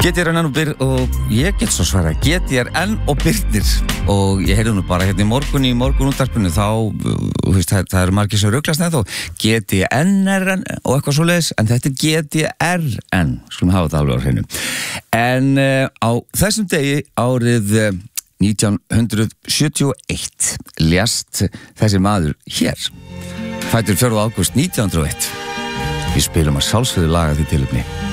GTRN og ég get svo svara GTRN og Birnir og ég heyrði nú bara hérna í morgunúttarpinu þá, það eru margir sem ruglast neð þó GTNRN og eitthvað svoleiðis en þetta er GTRN, skulum hafa þetta alveg á hreinu. En á þessum degi árið 1971 lést þessi maður hér, fæddur 4. ágúst 1901. Við spilum að sjálfsögðu laga því tilefni.